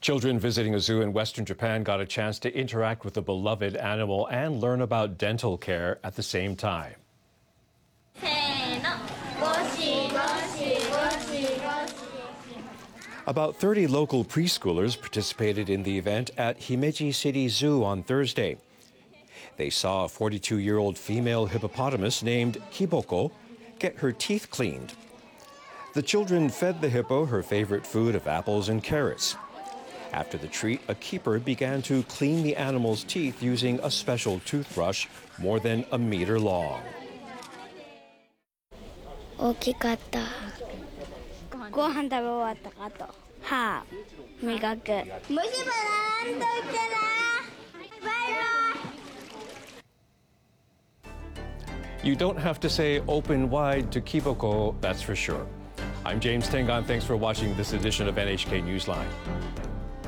Children visiting a zoo in Western Japan got a chance to interact with a beloved animal and learn about dental care at the same time. About 30 local preschoolers participated in the event at Himeji City Zoo on Thursday. They saw a 42-year-old female hippopotamus named Kiboko get her teeth cleaned. The children fed the hippo her favorite food of apples and carrots. After the treat, a keeper began to clean the animal's teeth using a special toothbrush more than a meter long. 大きかった。ご飯食べ終わった後、歯磨く。虫歯ならんといてな。バイバイ。 You don't have to say open wide to Kiboko, that's for sure. I'm James Tengan. Thanks for watching this edition of NHK Newsline.